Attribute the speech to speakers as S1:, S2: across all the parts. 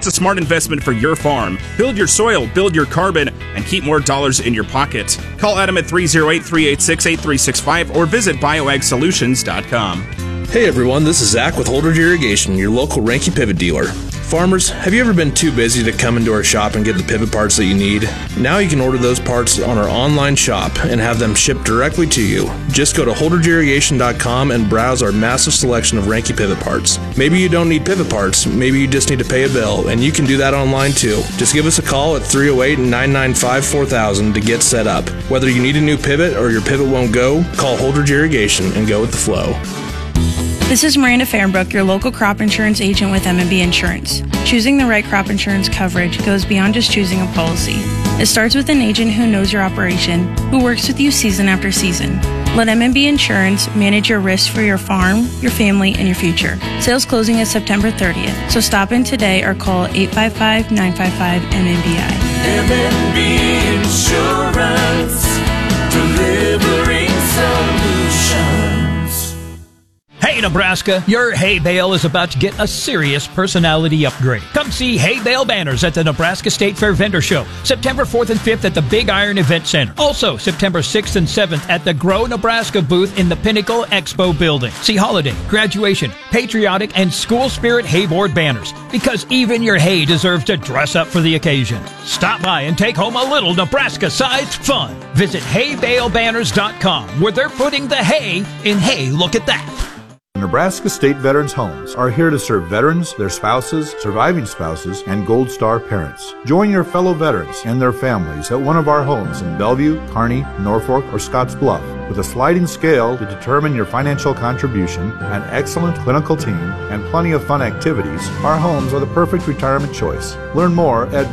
S1: It's a smart investment for your farm. Build your soil, build your carbon, and keep more dollars in your pocket. Call Adam at 308-386-8365 or visit bioagsolutions.com.
S2: Hey everyone, this is Zach with Holdridge Irrigation, your local Ranky pivot dealer. Farmers, have you ever been too busy to come into our shop and get the pivot parts that you need? Now you can order those parts on our online shop and have them shipped directly to you. Just go to holdridgeirrigation.com and browse our massive selection of Ranky pivot parts. Maybe you don't need pivot parts, maybe you just need to pay a bill, and you can do that online too. Just give us a call at 308-995-4000 to get set up. Whether you need a new pivot or your pivot won't go, call Holdridge Irrigation and go with the flow.
S3: This is Miranda Fahrenbrook, your local crop insurance agent with M&B Insurance. Choosing the right crop insurance coverage goes beyond just choosing a policy. It starts with an agent who knows your operation, who works with you season after season. Let M&B Insurance manage your risks for your farm, your family, and your future. Sales closing is September 30th, so stop in today or call 855-955-MNBI.
S4: M&B Insurance, delivering solutions.
S5: Hey Nebraska, your hay bale is about to get a serious personality upgrade. Come see hay bale banners at the Nebraska State Fair Vendor Show, September 4th and 5th at the Big Iron Event Center. Also, September 6th and 7th at the Grow Nebraska booth in the Pinnacle Expo building. See holiday, graduation, patriotic, and school spirit hay board banners, because even your hay deserves to dress up for the occasion. Stop by and take home a little Nebraska-sized fun. Visit haybalebanners.com, where they're putting the hay in Hey, Look at That.
S6: Nebraska State Veterans Homes are here to serve veterans, their spouses, surviving spouses, and Gold Star parents. Join your fellow veterans and their families at one of our homes in Bellevue, Kearney, Norfolk, or Scottsbluff. With a sliding scale to determine your financial contribution, an excellent clinical team, and plenty of fun activities, our homes are the perfect retirement choice. Learn more at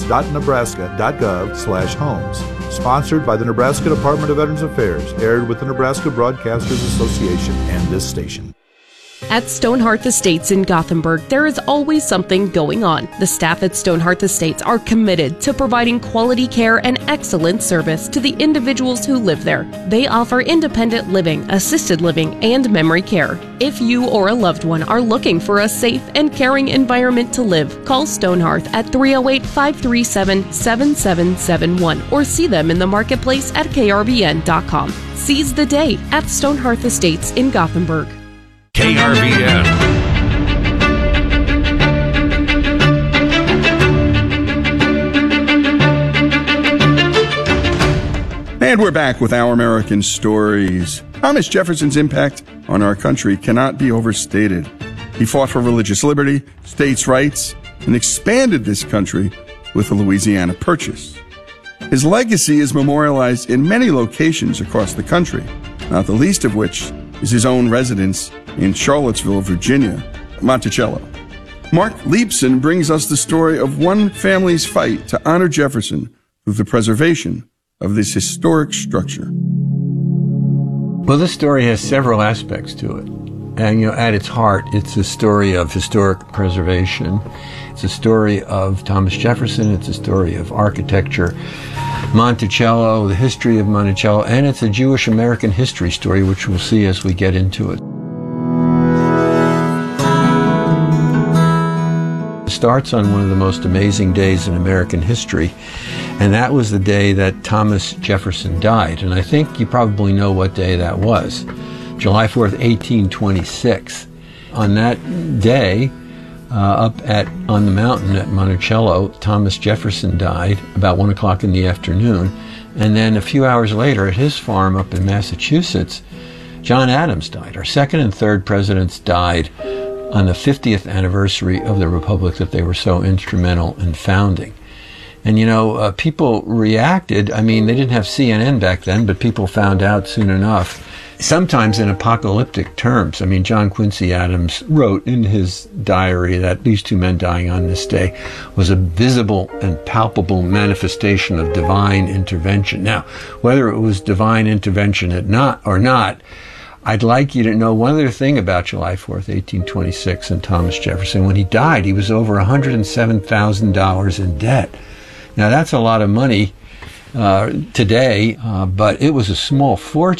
S6: veterans.nebraska.gov/homes. Sponsored by the Nebraska Department of Veterans Affairs, aired with the Nebraska Broadcasters Association and this station.
S7: At Stonehearth Estates in Gothenburg, there is always something going on. The staff at Stonehearth Estates are committed to providing quality care and excellent service to the individuals who live there. They offer independent living, assisted living, and memory care. If you or a loved one are looking for a safe and caring environment to live, call Stonehearth at 308-537-7771 or see them in the marketplace at krvn.com. Seize the day at Stonehearth Estates in Gothenburg.
S8: KRVN.
S9: And we're back with Our American Stories. Thomas Jefferson's impact on our country cannot be overstated. He fought for religious liberty, states' rights, and expanded this country with the Louisiana Purchase. His legacy is memorialized in many locations across the country, not the least of which is his own residence in Charlottesville, Virginia, Monticello. Mark Leibson brings us the story of one family's fight to honor Jefferson through the preservation of this historic structure.
S10: Well, this story has several aspects to it. And, at its heart, it's a story of historic preservation. It's a story of Thomas Jefferson. It's a story of architecture, Monticello, the history of Monticello, and it's a Jewish American history story, which we'll see as we get into it. It starts on one of the most amazing days in American history, and that was the day that Thomas Jefferson died. And I think you probably know what day that was. July 4th, 1826. On that day, on the mountain at Monticello, Thomas Jefferson died about 1 o'clock in the afternoon. And then a few hours later at his farm up in Massachusetts, John Adams died. Our second and third presidents died on the 50th anniversary of the republic that they were so instrumental in founding. And, people reacted. I mean, they didn't have CNN back then, but people found out soon enough, sometimes in apocalyptic terms. I mean, John Quincy Adams wrote in his diary that these two men dying on this day was a visible and palpable manifestation of divine intervention. Now, whether it was divine intervention or not, I'd like you to know one other thing about July 4th, 1826, and Thomas Jefferson. When he died, he was over $107,000 in debt. Now, that's a lot of money today, but it was a small fortune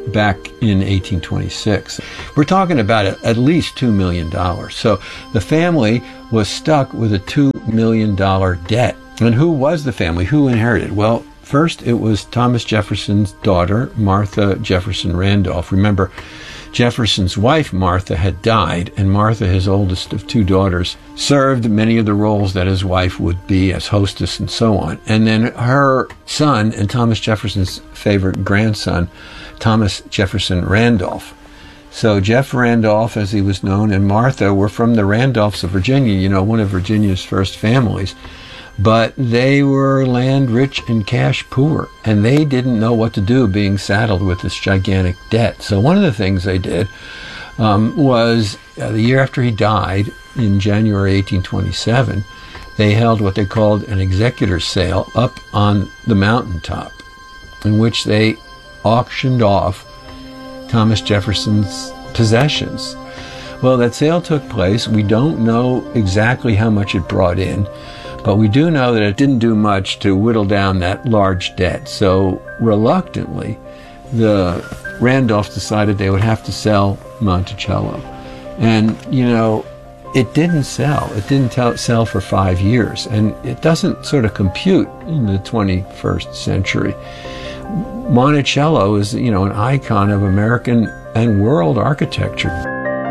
S10: back in 1826. We're talking about at least $2 million. So the family was stuck with a $2 million debt. And who was the family? Who inherited? Well, first it was Thomas Jefferson's daughter, Martha Jefferson Randolph. Remember, Jefferson's wife, Martha, had died, and Martha, his oldest of two daughters, served many of the roles that his wife would be as hostess and so on. And then her son and Thomas Jefferson's favorite grandson, Thomas Jefferson Randolph. So Jeff Randolph, as he was known, and Martha were from the Randolphs of Virginia, you know, one of Virginia's first families. But they were land rich and cash poor, and they didn't know what to do being saddled with this gigantic debt. So one of the things they did was the year after he died, in January 1827, they held what they called an executor's sale up on the mountaintop, in which they auctioned off Thomas Jefferson's possessions. Well, that sale took place. We don't know exactly how much it brought in, but we do know that it didn't do much to whittle down that large debt. So reluctantly, the Randolphs decided they would have to sell Monticello. And, you know, it didn't sell. It didn't sell for 5 years. And it doesn't sort of compute in the 21st century. Monticello is, you know, an icon of American and world architecture.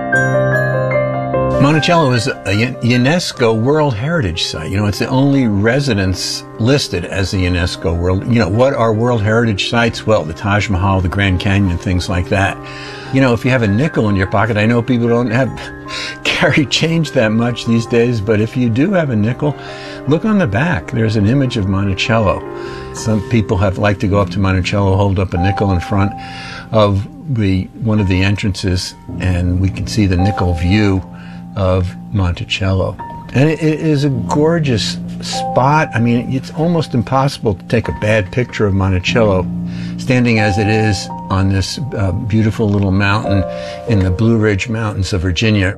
S10: Monticello is a UNESCO World Heritage Site. You know, it's the only residence listed as a UNESCO World. You know, what are World Heritage Sites? Well, the Taj Mahal, the Grand Canyon, things like that. You know, if you have a nickel in your pocket, I know people don't carry change that much these days, but if you do have a nickel, look on the back. There's an image of Monticello. Some people have liked to go up to Monticello, hold up a nickel in front of one of the entrances, and we can see the nickel view of Monticello. And it is a gorgeous spot. I mean, it's almost impossible to take a bad picture of Monticello standing as it is on this beautiful little mountain in the Blue Ridge Mountains of Virginia.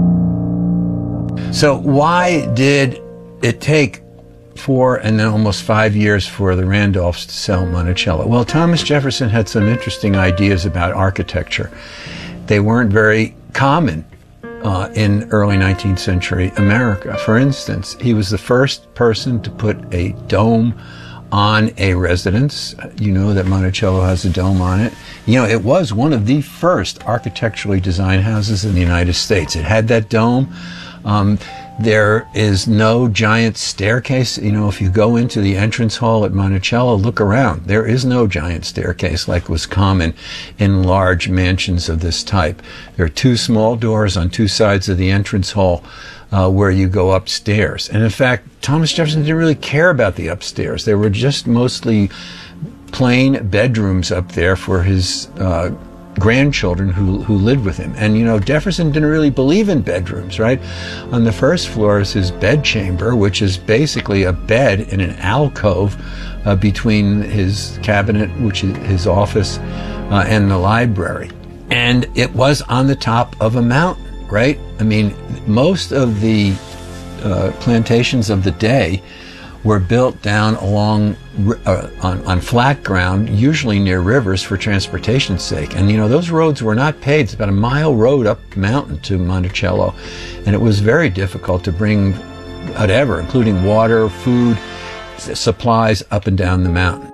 S10: So why did it take 4 and then almost 5 years for the Randolphs to sell Monticello? Well, Thomas Jefferson had some interesting ideas about architecture. They weren't very common in early 19th century America. For instance, he was the first person to put a dome on a residence. You know that Monticello has a dome on it. You know, it was one of the first architecturally designed houses in the United States. It had that dome. There is no giant staircase. You know, if you go into the entrance hall at Monticello, look around. There is no giant staircase like was common in large mansions of this type. There are 2 small doors on 2 sides of the entrance hall where you go upstairs. And in fact, Thomas Jefferson didn't really care about the upstairs. There were just mostly plain bedrooms up there for his grandchildren who lived with him. And, you know, Jefferson didn't really believe in bedrooms, right? On the first floor is his bedchamber, which is basically a bed in an alcove between his cabinet, which is his office, and the library. And it was on the top of a mountain, right? I mean, most of the plantations of the day were built down along on flat ground, usually near rivers, for transportation's sake. And, you know, those roads were not paved. It's about a mile road up the mountain to Monticello. And it was very difficult to bring whatever, including water, food, supplies up and down the mountain.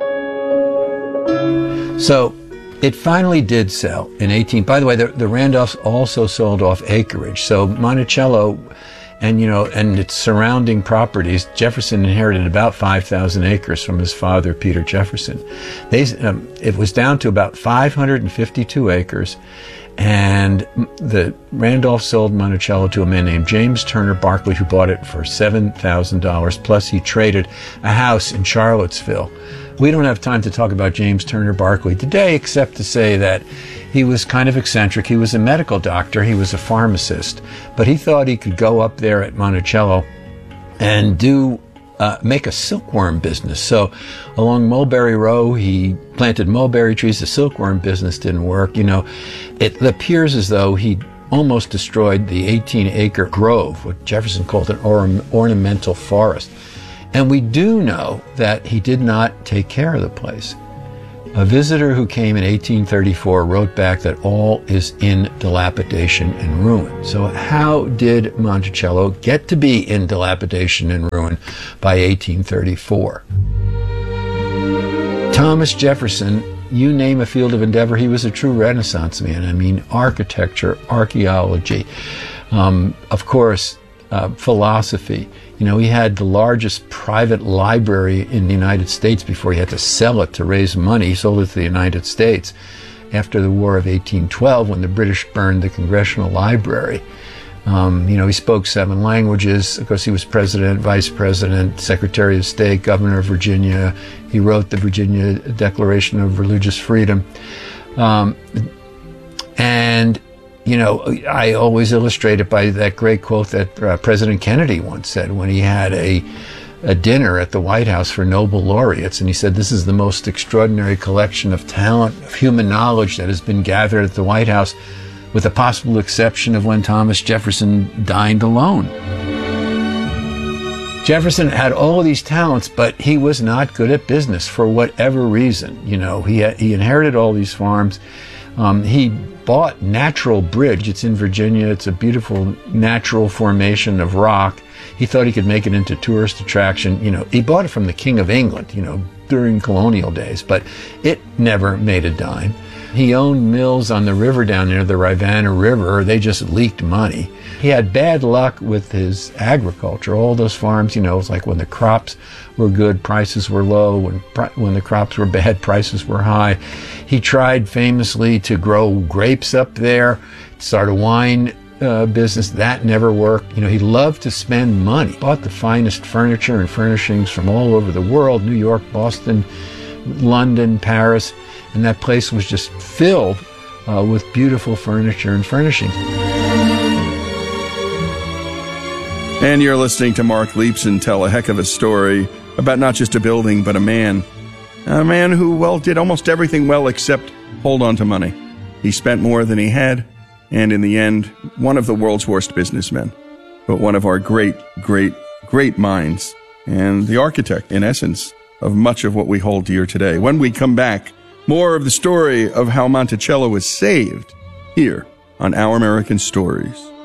S10: So it finally did sell in by the way, the Randolphs also sold off acreage. So Monticello and, you know, and its surrounding properties, Jefferson inherited about 5,000 acres from his father, Peter Jefferson. It was down to about 552 acres, and the Randolph sold Monticello to a man named James Turner Barclay, who bought it for $7,000, plus he traded a house in Charlottesville. We don't have time to talk about James Turner Barclay today, except to say that he was kind of eccentric. He was a medical doctor. He was a pharmacist. But he thought he could go up there at Monticello and make a silkworm business. So along Mulberry Row, he planted mulberry trees. The silkworm business didn't work. You know, it appears as though he almost destroyed the 18-acre grove, what Jefferson called an ornamental forest. And we do know that he did not take care of the place. A visitor who came in 1834 wrote back that all is in dilapidation and ruin. So how did Monticello get to be in dilapidation and ruin by 1834? Thomas Jefferson, you name a field of endeavor, he was a true Renaissance man. I mean, architecture, archaeology, of course, philosophy. You know, he had the largest private library in the United States before he had to sell it to raise money. He sold it to the United States after the War of 1812 when the British burned the Congressional Library. You know, he spoke 7 languages. Of course, he was president, vice president, secretary of state, governor of Virginia. He wrote the Virginia Declaration of Religious Freedom. And you know, I always illustrate it by that great quote that President Kennedy once said when he had a dinner at the White House for Nobel laureates, and he said, "This is the most extraordinary collection of talent, of human knowledge that has been gathered at the White House, with the possible exception of when Thomas Jefferson dined alone." Jefferson had all of these talents, but he was not good at business for whatever reason. You know, he inherited all these farms. He bought Natural Bridge. It's in Virginia. It's a beautiful natural formation of rock. He thought he could make it into tourist attraction. You know, he bought it from the King of England, you know, during colonial days, but it never made a dime. He owned mills on the river down there, the Rivanna River. They just leaked money. He had bad luck with his agriculture. All those farms, you know, it's like when the crops were good, prices were low. When the crops were bad, prices were high. He tried famously to grow grapes up there, start a wine business. That never worked. You know, he loved to spend money. Bought the finest furniture and furnishings from all over the world, New York, Boston, London, Paris, and that place was just filled with beautiful furniture and furnishings.
S9: And you're listening to Mark Leibson tell a heck of a story about not just a building, but a man who, well, did almost everything well except hold on to money. He spent more than he had, and in the end, one of the world's worst businessmen, but one of our great, great, great minds, and the architect, in essence, of much of what we hold dear today. When we come back, more of the story of how Monticello was saved here on Our American Stories.